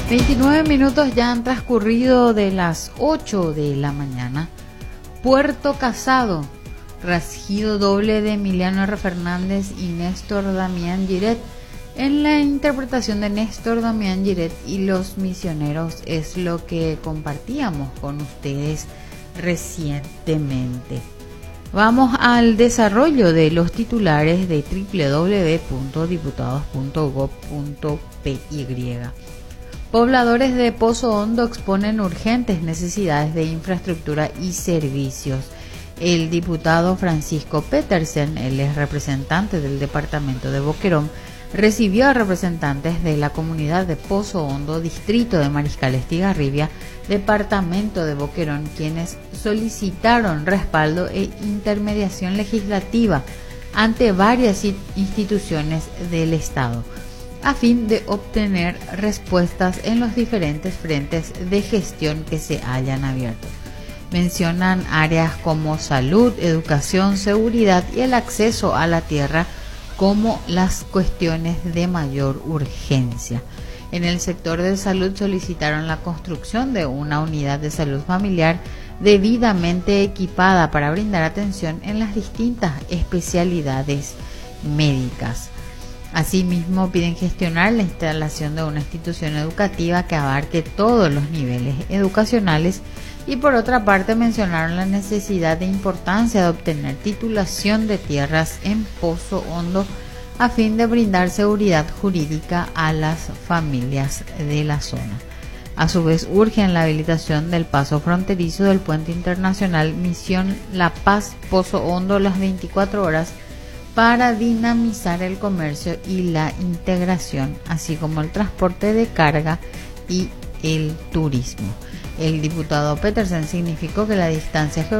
29 minutos ya han transcurrido de las 8 de la mañana. Puerto Casado, rasguido doble de Emiliano R. Fernández y Néstor Damián Giret. En la interpretación de Néstor Damián Giret y los misioneros es lo que compartíamos con ustedes recientemente. Vamos al desarrollo de los titulares de www.diputados.gov.py. Pobladores de Pozo Hondo exponen urgentes necesidades de infraestructura y servicios. El diputado Francisco Petersen, él es representante del departamento de Boquerón, recibió a representantes de la comunidad de Pozo Hondo, distrito de Mariscal Estigarribia, departamento de Boquerón, quienes solicitaron respaldo e intermediación legislativa ante varias instituciones del Estado, a fin de obtener respuestas en los diferentes frentes de gestión que se hayan abierto. Mencionan áreas como salud, educación, seguridad y el acceso a la tierra como las cuestiones de mayor urgencia. En el sector de salud solicitaron la construcción de una unidad de salud familiar debidamente equipada para brindar atención en las distintas especialidades médicas. Asimismo, piden gestionar la instalación de una institución educativa que abarque todos los niveles educacionales y, por otra parte, mencionaron la necesidad de importancia de obtener titulación de tierras en Pozo Hondo a fin de brindar seguridad jurídica a las familias de la zona. A su vez, urgen la habilitación del paso fronterizo del puente internacional Misión La Paz Pozo Hondo las 24 horas para dinamizar el comercio y la integración, así como el transporte de carga y el turismo. El diputado Petersen significó que la distancia